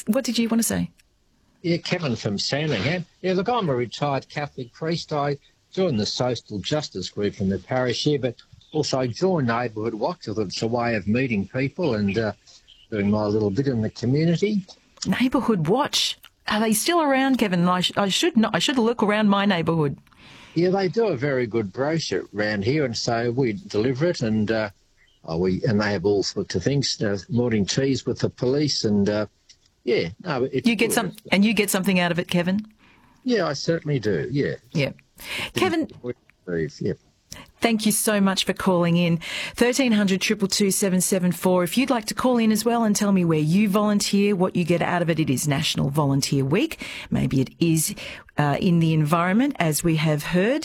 What did you want to say? Yeah, Kevin from Sandringham. Yeah, look, I'm a retired Catholic priest. I joined the social justice group in the parish here, but also I joined Neighbourhood Watch. I thought it's a way of meeting people and doing my little bit in the community. Neighbourhood Watch. Are they still around, Kevin? I should look around my neighbourhood. Yeah, they do a very good brochure around here, and so we deliver it, and they have all sorts of things, morning teas with the police, and yeah, no, it's you get good. and you get something out of it, Kevin. Yeah, I certainly do. Yeah, yeah. Kevin, yeah. Thank you so much for calling in. 1300 222 774. If you'd like to call in as well and tell me where you volunteer, what you get out of it. It is National Volunteer Week. Maybe it is in the environment, as we have heard.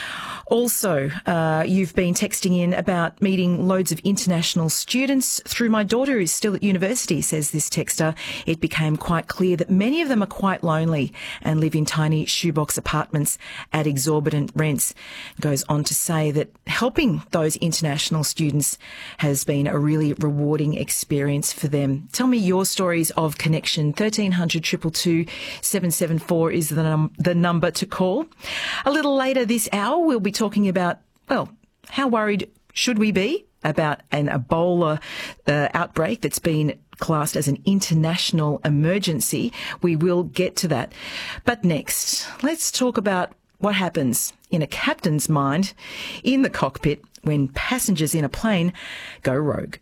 Also, you've been texting in about meeting loads of international students. Through my daughter who's still at university, says this texter, it became quite clear that many of them are quite lonely and live in tiny shoebox apartments at exorbitant rents. Goes on to say that helping those international students has been a really rewarding experience for them. Tell me your stories of connection. 1300 222 774 is the number to call. A little later this hour, we'll be talking about, well, how worried should we be about an Ebola outbreak that's been classed as an international emergency. We will get to that. But next, let's talk about what happens in a captain's mind in the cockpit when passengers in a plane go rogue.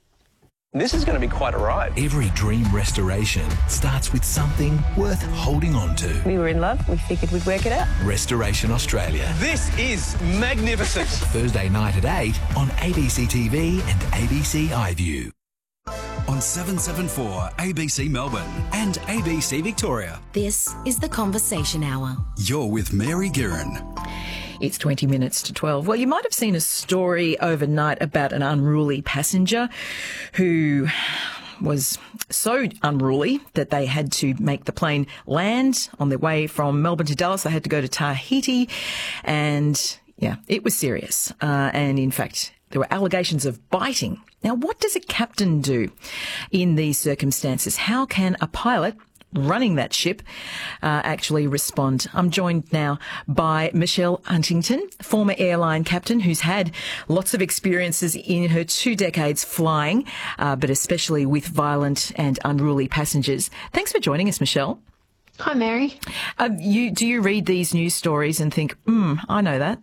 This is going to be quite a ride. Every dream restoration starts with something worth holding on to. We were in love. We figured we'd work it out. Restoration Australia. This is magnificent. Thursday night at 8 on ABC TV and ABC iView. On 774 ABC Melbourne and ABC Victoria. This is The Conversation Hour. You're with Mary Guerin. It's 20 minutes to 12. Well, you might have seen a story overnight about an unruly passenger who was so unruly that they had to make the plane land on their way from Melbourne to Dallas. They had to go to Tahiti, and yeah, it was serious. And in fact, there were allegations of biting. Now, what does a captain do in these circumstances? How can a pilot running that ship actually respond? I'm joined now by Michelle Huntington, former airline captain who's had lots of experiences in her 2 decades flying, but especially with violent and unruly passengers. Thanks for joining us, Michelle. Hi, Mary. Do you read these news stories and think, I know that?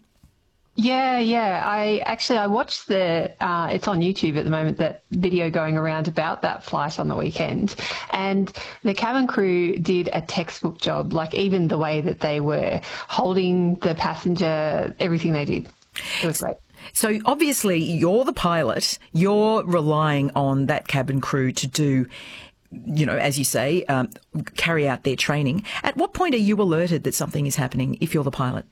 Yeah. I watched it's on YouTube at the moment, that video going around about that flight on the weekend. And the cabin crew did a textbook job, like even the way that they were holding the passenger, everything they did. It was great. So obviously you're the pilot, you're relying on that cabin crew to do, as you say, carry out their training. At what point are you alerted that something is happening if you're the pilot?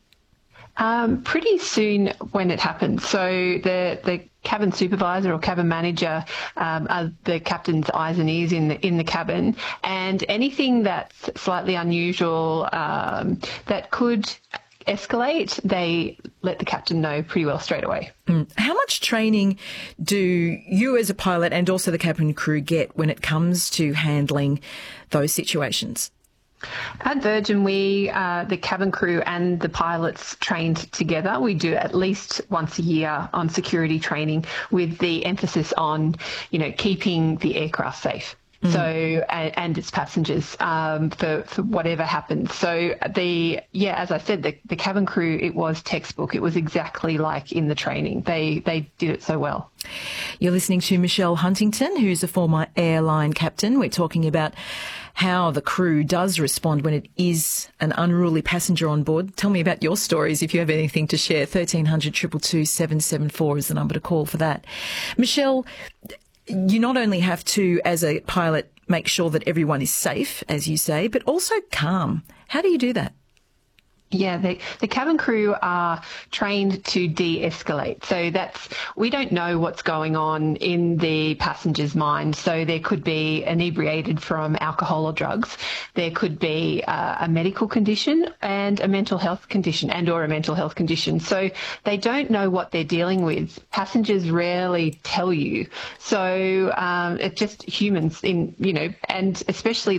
Pretty soon when it happens. So the cabin supervisor or cabin manager are the captain's eyes and ears in the cabin, and anything that's slightly unusual that could escalate, they let the captain know pretty well straight away. How much training do you as a pilot and also the cabin crew get when it comes to handling those situations? At Virgin, the cabin crew and the pilots trained together. We do at least once a year on security training with the emphasis on, keeping the aircraft safe. So, and its passengers, for whatever happens. So as I said, the cabin crew, it was textbook. It was exactly like in the training. They did it so well. You're listening to Michelle Huntington, who's a former airline captain. We're talking about how the crew does respond when it is an unruly passenger on board. Tell me about your stories if you have anything to share. 1300 222 774 is the number to call for that. Michelle, you not only have to, as a pilot, make sure that everyone is safe, as you say, but also calm. How do you do that? Yeah, the cabin crew are trained to de-escalate. So we don't know what's going on in the passenger's mind. So there could be inebriated from alcohol or drugs. There could be a medical condition and a mental health condition or a mental health condition. So they don't know what they're dealing with. Passengers rarely tell you. So it's just humans and especially